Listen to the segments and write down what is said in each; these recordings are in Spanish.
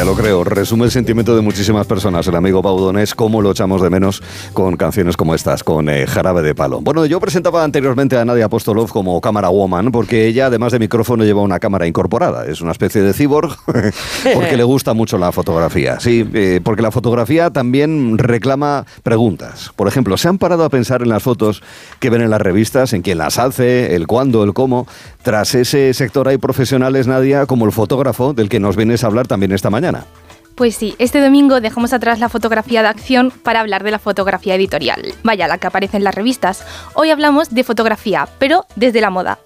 lo creo. Resume el sentimiento de muchísimas personas. El amigo Pau Donés, cómo lo echamos de menos con canciones como estas, con Jarabe de Palo. Bueno, yo presentaba anteriormente a Nadia Apostolov como Camera Woman, porque ella, además de micrófono, lleva una cámara incorporada. Es una especie de cyborg, porque le gusta mucho la fotografía. Sí, porque la fotografía también reclama preguntas. Por ejemplo, ¿se han parado a pensar en las fotos que ven en las revistas, en quién las hace, el cuándo, el cómo? Tras ese sector hay profesionales, Nadia, como el fotógrafo del que nos vienes a hablar también esta mañana. Pues sí, este domingo dejamos atrás la fotografía de acción para hablar de la fotografía editorial. Vaya, la que aparece en las revistas. Hoy hablamos de fotografía, pero desde la moda.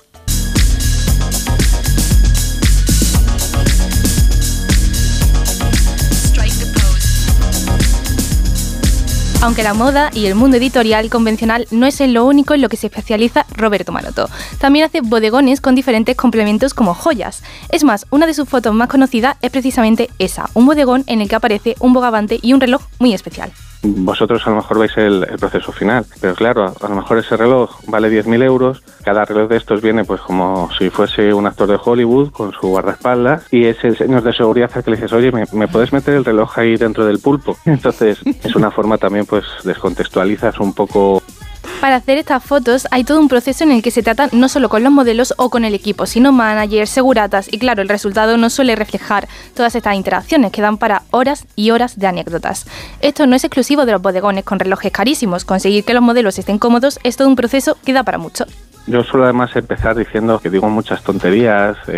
Aunque la moda y el mundo editorial convencional no es en lo único en lo que se especializa Roberto Maroto. También hace bodegones con diferentes complementos como joyas. Es más, una de sus fotos más conocidas es precisamente esa, un bodegón en el que aparece un bogavante y un reloj muy especial. Vosotros a lo mejor veis el proceso final, pero claro, a lo mejor ese reloj vale 10.000 euros, cada reloj de estos viene pues como si fuese un actor de Hollywood con su guardaespaldas y es el señor de seguridad al que le dices, oye, ¿me puedes meter el reloj ahí dentro del pulpo? Entonces es una forma también pues descontextualizas un poco. Para hacer estas fotos hay todo un proceso en el que se tratan no solo con los modelos o con el equipo, sino managers, seguratas y claro, el resultado no suele reflejar todas estas interacciones que dan para horas y horas de anécdotas. Esto no es exclusivo de los bodegones con relojes carísimos, conseguir que los modelos estén cómodos es todo un proceso que da para mucho. Yo suelo además empezar diciendo que digo muchas tonterías,